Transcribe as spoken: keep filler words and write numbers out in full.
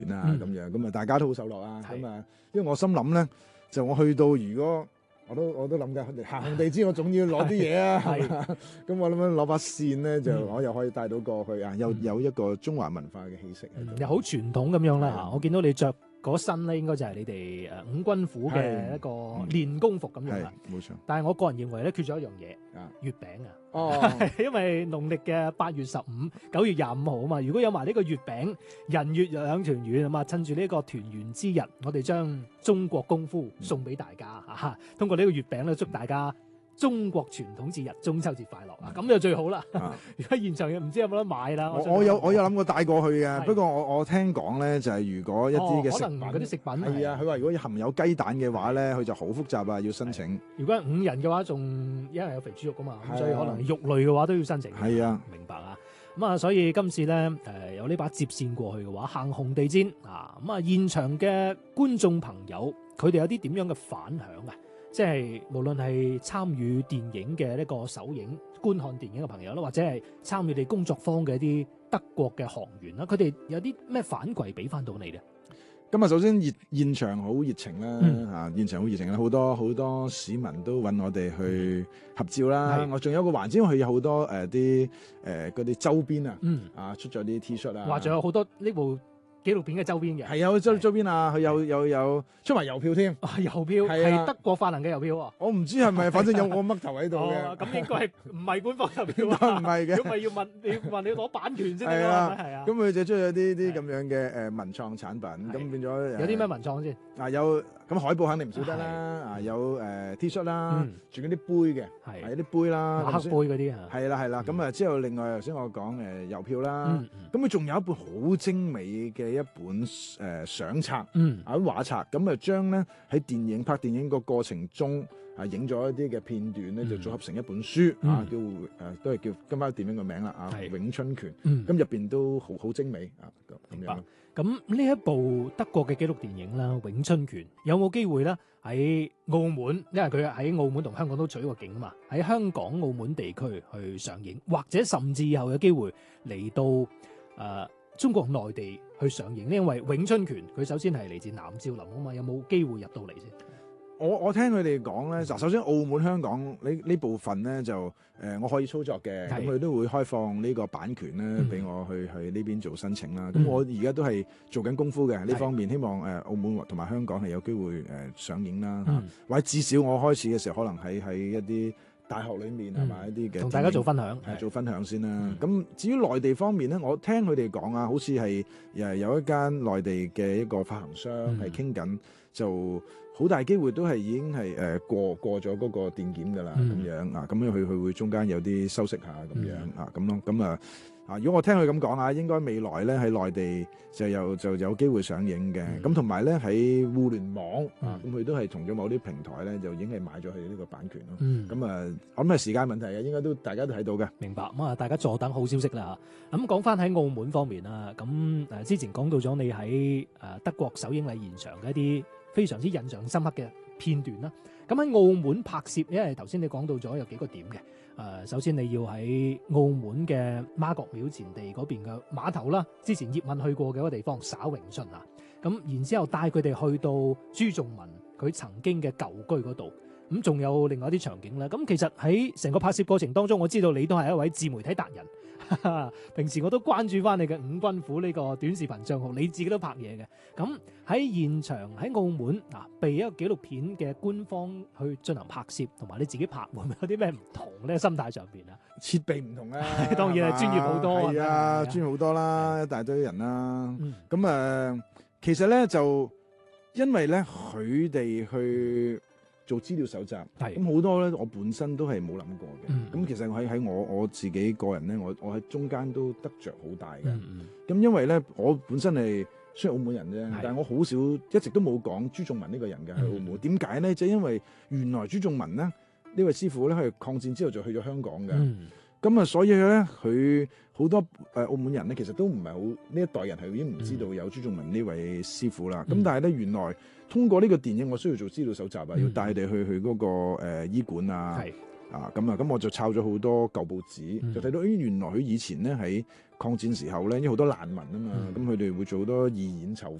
啊咁樣，咁啊大家都好受落啊。咁啊，因為我心諗咧，就我去到如果我都我都諗緊行紅地氈，我總要攞啲嘢啊。係咁我諗緊攞把扇咧，就我又可以帶到過去啊，又有一個中華文化嘅氣息喺度， 又好傳統咁樣啦嚇。我見到你着嗰身咧，應該就係你哋誒五軍府嘅一個練功服咁樣啦。 冇錯。 但係我個人認為咧，缺咗一樣嘢， 啊， 月餅啊。 哦， 因為農曆嘅八月十五、九月廿五號啊嘛，如果有埋呢個月餅，人月兩團圓啊嘛，趁住呢個團圓之日，我哋將中國功夫送俾大家嚇、嗯，通過呢個月餅咧，祝大家中國傳統節日中秋節快樂啊！咁就最好啦。啊、如果現場唔知有冇得買啦， 我我有我有諗過帶過去嘅，不過我我聽講咧就係如果一啲嘅食品， 嗰啲食品係啊，佢話如果含有雞蛋嘅話咧，佢就好複雜啊，要申請。如果係五人嘅話，仲因為有肥豬肉噶嘛，咁所以可能肉類嘅話都要申請。 係啊， 明白啊。咁啊，所以今次咧誒、呃、有呢把接線過去嘅話，行紅地氈啊，咁啊現場嘅觀眾朋友，佢哋有啲點樣嘅反響啊？即係無論係參與電影嘅呢個首映、觀看電影嘅朋友啦，或者係參與你工作坊嘅一啲德國嘅學員啦，佢哋有啲咩反饋俾翻到你咧？ 咁啊，首先熱現場好熱情啦， 嗯、 啊現場好熱情啦，好多好多市民都揾我哋去合照啦。我仲有個環節，因為佢有好多誒啲誒嗰啲周邊啊， 嗯、 啊出咗啲 T 恤啊， 話仲有好多呢部紀錄片嘅周邊嘅， 係有周周邊啊，佢有有有出埋郵票添， 啊郵票係德國發行嘅郵票喎， 我唔知係咪，反正有我嘜頭喺度嘅， 咁應該係唔係官方郵票啊？唔係嘅， 如果咪要問你問你攞版權先得係啦，係啊， 咁佢就出咗啲啲咁樣嘅誒文創產品，咁變咗有啲咩文創先？ 啊有咁海報肯定唔少得啦，啊有誒 T 恤啦，仲有啲杯嘅，係有啲杯啦， 馬克杯嗰啲啊， 係啦係啦，咁啊之後另外頭先我講誒郵票啦，咁佢仲有一本好精美嘅一本誒相冊，啊啲畫冊，咁啊將咧喺電影拍電影個過程中啊影咗一啲嘅片段咧，就組合成一本書啊，叫誒都係叫今晚電影個名啦啊，詠春拳，咁入邊都好好精美啊咁樣。 咁呢一部德國嘅紀錄電影啦，《詠春拳》有冇機會咧喺澳門？因為佢喺澳門同香港都取過景嘛，喺香港、澳門地區去上映，或者甚至以後有機會嚟到誒、呃、中國內地去上映呢？因為《詠春拳》佢首先係嚟自南少林啊嘛，有冇機會入到嚟先？ 我我聽佢哋講咧，嗱，首先澳門、香港呢呢部分咧就誒、呃、我可以操作嘅，咁佢都會開放呢個版權咧俾、嗯、我去去呢邊做申請啦。咁、嗯、我而家都係做緊功夫嘅呢方面，希望誒、呃、澳門同埋香港係有機會誒、呃、上映啦、嗯，或者至少我開始嘅時候可能喺喺一啲大學裏面係咪一啲嘅同大家做分享， 係做分享先啦。咁、嗯、至於內地方面咧，我聽佢哋講啊，好似係誒有一間內地嘅一個發行商係傾緊，就好大機會都係已經係誒過過咗嗰個電檢㗎啦，咁、嗯、樣啊，咁樣佢佢會中間有啲修飾下咁樣、嗯、啊，咁咯，咁啊啊，如果我聽佢咁講啊，應該未來咧喺內地就有就有機會上映嘅，咁同埋咧喺互聯網、嗯、啊，咁佢都係同咗某啲平台咧就已經係買咗佢呢個版權咯，咁、嗯、啊，我諗係時間問題嘅，應該都大家都睇到嘅。明白，咁啊，大家坐等好消息啦嚇。咁講翻喺澳門方面啦，咁誒之前講到咗你喺誒德國首映禮現場嘅一啲非常之印象深刻嘅片段啦。咁喺澳門拍攝，因為頭先你講到咗有幾個點嘅。誒、呃，首先你要喺澳門嘅媽閣廟前地嗰邊嘅碼頭啦，之前葉問去過嘅一個地方耍詠春啊。咁然之後帶佢哋去到朱仲文佢曾經嘅舊居嗰度。咁仲有另外一啲場景啦。咁其實喺成個拍攝過程當中，我知道你都係一位自媒體達人。平時我都關注翻你嘅五軍府呢個短視頻賬號，你自己都拍嘢嘅。咁喺現場喺澳門嗱，被一個紀錄片嘅官方去進行拍攝，同埋你自自己拍，會唔會有啲咩唔同咧？心態上邊啊，設備唔同啦，當然係專業好多，係啊，專業好多啦，一大堆人啦。咁、嗯、誒、呃，其實咧就因為咧佢哋去做資料搜集，咁好多咧，我本身都係冇諗過嘅。咁、嗯、其實喺喺我我自己個人咧，我我喺中間都得着好大嘅。咁、嗯、因為咧，我本身係雖然澳門人啫，但係我好少一直都冇講朱仲文呢個人嘅喺澳門。點解咧？就係、因為原來朱仲文咧呢位師傅咧，係抗戰之後就去咗香港嘅。咁、嗯、啊，所以咧佢好多誒、呃、澳門人咧，其實都唔係好呢一代人係已經唔知道有朱仲文呢位師傅啦。咁、嗯、但係咧，原來通過呢個電影，我需要做資料搜集啊、嗯，要帶佢哋去去嗰、那個誒、呃、醫館啊， 啊咁啊，咁我就抄咗好多舊報紙， 嗯就睇到咦原來佢以前咧喺抗戰時候咧，因為好多難民啊嘛， 嗯咁佢哋會做好多義演籌